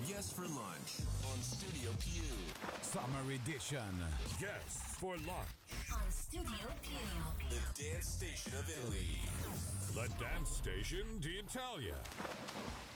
Guests for Lunch on Studio Pew. Summer Edition. Guests for Lunch on Studio Pew. The dance station of Italy. The dance station d'Italia.